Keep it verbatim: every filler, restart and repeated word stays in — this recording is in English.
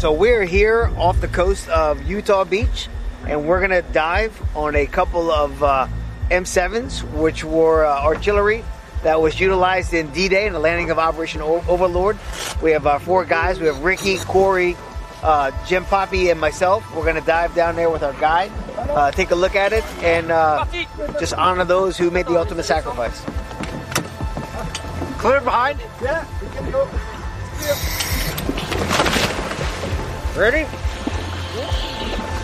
So we're here off the coast of Utah Beach, and we're gonna dive on a couple of uh, M sevens, which were uh, artillery that was utilized in D-Day in the landing of Operation o- Overlord. We have uh, four guys. We have Ricky, Corey, uh, Jim Poppy, and myself. We're gonna dive down there with our guide, uh, take a look at it, and uh, just honor those who made the ultimate sacrifice. Clear behind. Yeah, we can go. Ready?